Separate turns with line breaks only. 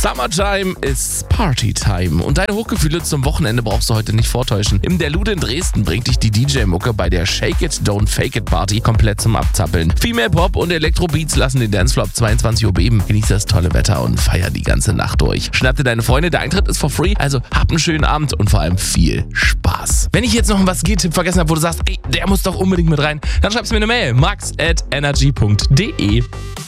Summertime ist Partytime und deine Hochgefühle zum Wochenende brauchst du heute nicht vortäuschen. Im Der Lude in Dresden bringt dich die DJ-Mucke bei der Shake It, Don't Fake It Party komplett zum Abzappeln. Female Pop und Elektrobeats lassen den Dancefloor ab 22 Uhr beben. Genieß das tolle Wetter und feier die ganze Nacht durch. Schnapp dir deine Freunde, der Eintritt ist for free, also hab einen schönen Abend und vor allem viel Spaß. Wenn ich jetzt noch einen Was-Geht-Tipp vergessen habe, wo du sagst, ey, der muss doch unbedingt mit rein, dann schreib's mir eine Mail, max@energy.de.